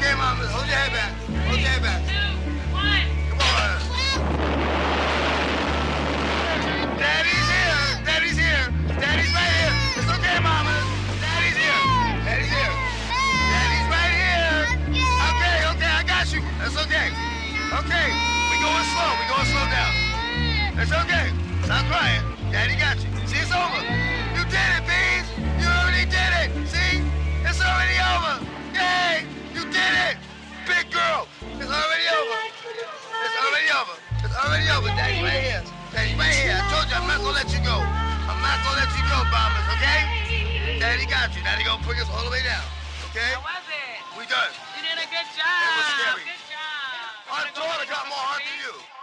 okay, mama. Hold your head back. Hold your head back. 2, 1. Come on. Daddy's here. Daddy's here. Daddy's right here. It's okay, mama. Daddy's here. Daddy's here. Daddy's right here. Okay, okay, I got you. That's okay. Okay. We going slow down. It's okay. Stop crying. Daddy got you. See, it's over. You did it, Beans. You already did it. See? It's already over. Yay! You did it. Big girl. It's already over. It's already over. It's already over. Daddy right here. Daddy right here. I told you I'm not going to let you go. I'm not going to let you go, Bombers, okay? Daddy got you. Daddy going to bring us all the way down. Okay? How was it? We done. You did a good job. It was scary. Good job. Our daughter got more heart than you.